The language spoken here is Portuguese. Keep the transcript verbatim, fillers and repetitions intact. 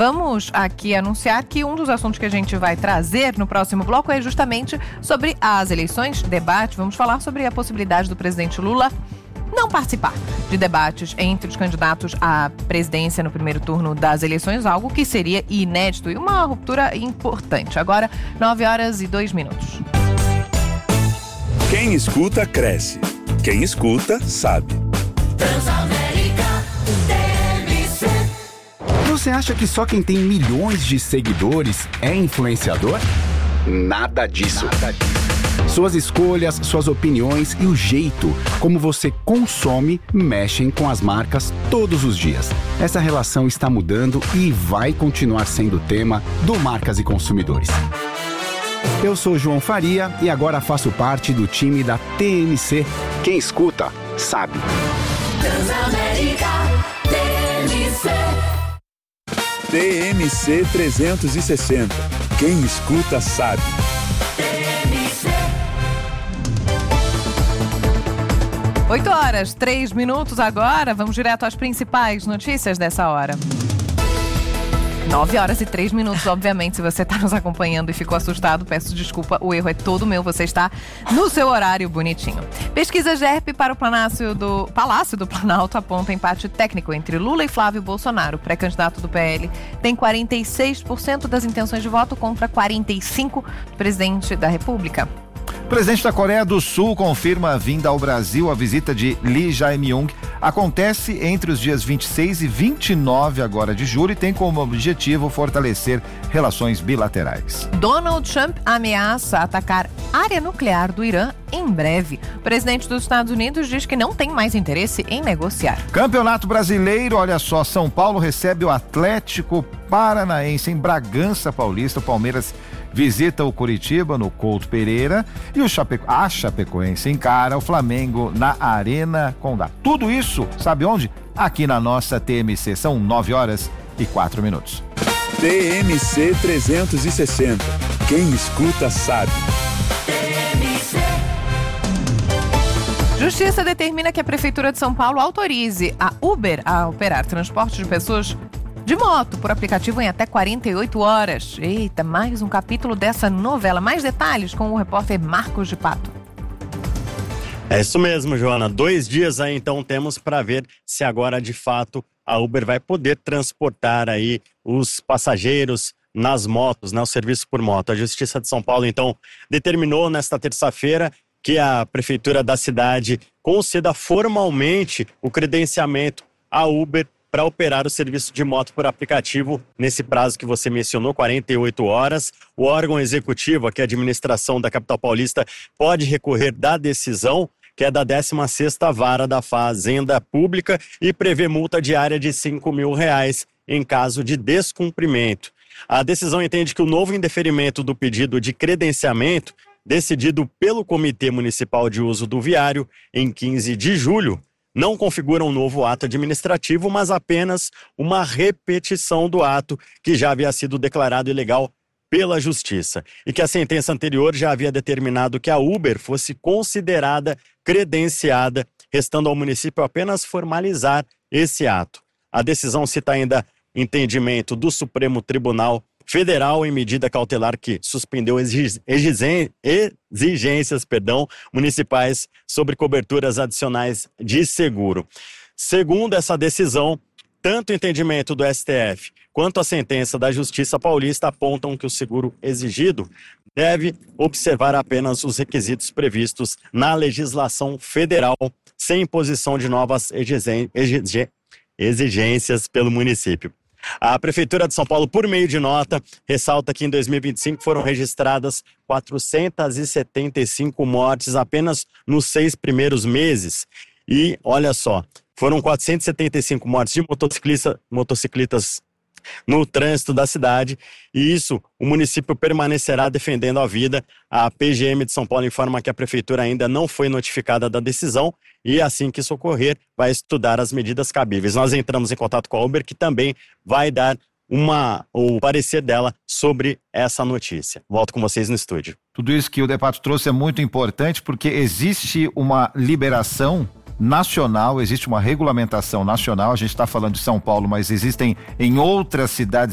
vamos aqui anunciar que um dos assuntos que a gente vai trazer no próximo bloco é justamente sobre as eleições, debate. Vamos falar sobre a possibilidade do presidente Lula não participar de debates entre os candidatos à presidência no primeiro turno das eleições, algo que seria inédito e uma ruptura importante. Agora, nove horas e dois minutos. Quem escuta, cresce. Quem escuta, sabe. Transamérica T M C. Você acha que só quem tem milhões de seguidores é influenciador? Nada disso. Nada disso. Suas escolhas, suas opiniões e o jeito como você consome mexem com as marcas todos os dias. Essa relação está mudando e vai continuar sendo tema do Marcas e Consumidores. Eu sou João Faria e agora faço parte do time da T M C. Quem escuta, sabe. Transamérica T M C. T M C trezentos e sessenta. Quem escuta, sabe. oito horas, três minutos agora. Vamos direto às principais notícias dessa hora. nove horas e três minutos, obviamente. Se você está nos acompanhando e ficou assustado, peço desculpa, o erro é todo meu. Você está no seu horário bonitinho. Pesquisa G E R P para o Palácio do, Palácio do Planalto aponta empate técnico entre Lula e Flávio Bolsonaro. O pré-candidato do P L tem quarenta e seis por cento das intenções de voto contra quarenta e cinco por cento do presidente da República. O presidente da Coreia do Sul confirma a vinda ao Brasil. A visita de Lee Jae-myung acontece entre os dias vinte e seis e vinte e nove agora de julho e tem como objetivo fortalecer relações bilaterais. Donald Trump ameaça atacar área nuclear do Irã em breve. O presidente dos Estados Unidos diz que não tem mais interesse em negociar. Campeonato Brasileiro, olha só, São Paulo recebe o Atlético Paranaense em Bragança Paulista. O Palmeiras visita o Curitiba no Couto Pereira e o Chapeco... a Chapecoense encara o Flamengo na Arena Condá. Tudo isso, sabe onde? Aqui na nossa T M C. São nove horas e quatro minutos. T M C trezentos e sessenta. Quem escuta, sabe. Justiça determina que a Prefeitura de São Paulo autorize a Uber a operar transporte de pessoas de moto por aplicativo em até quarenta e oito horas. Eita, mais um capítulo dessa novela. Mais detalhes com o repórter Marcos de Pato. É isso mesmo, Joana. Dois dias aí então temos para ver se agora de fato a Uber vai poder transportar aí os passageiros nas motos, né, o serviço por moto. A Justiça de São Paulo então determinou nesta terça-feira que a Prefeitura da cidade conceda formalmente o credenciamento à Uber para operar o serviço de moto por aplicativo nesse prazo que você mencionou, quarenta e oito horas. O órgão executivo, aqui a administração da capital paulista, pode recorrer da decisão, que é da décima sexta Vara da Fazenda Pública, e prevê multa diária de cinco mil reais em caso de descumprimento. A decisão entende que o novo indeferimento do pedido de credenciamento, decidido pelo Comitê Municipal de Uso do Viário em quinze de julho, não configura um novo ato administrativo, mas apenas uma repetição do ato que já havia sido declarado ilegal pela Justiça e que a sentença anterior já havia determinado que a Uber fosse considerada credenciada, restando ao município apenas formalizar esse ato. A decisão cita ainda entendimento do Supremo Tribunal Federal em medida cautelar que suspendeu exigências perdão, municipais sobre coberturas adicionais de seguro. Segundo essa decisão, tanto o entendimento do S T F quanto a sentença da Justiça Paulista apontam que o seguro exigido deve observar apenas os requisitos previstos na legislação federal, sem imposição de novas exigências pelo município. A Prefeitura de São Paulo, por meio de nota, ressalta que em dois mil e vinte e cinco foram registradas quatrocentas e setenta e cinco mortes apenas nos seis primeiros meses. E, olha só, foram quatrocentas e setenta e cinco mortes de motociclista, motociclistas no trânsito da cidade, e isso o município permanecerá defendendo a vida. A P G M de São Paulo informa que a prefeitura ainda não foi notificada da decisão e assim que isso ocorrer vai estudar as medidas cabíveis. Nós entramos em contato com a Uber, que também vai dar uma, o parecer dela sobre essa notícia. Volto com vocês no estúdio. Tudo isso que o Depato trouxe é muito importante porque existe uma liberação nacional, existe uma regulamentação nacional. A gente está falando de São Paulo, mas existem em outras cidades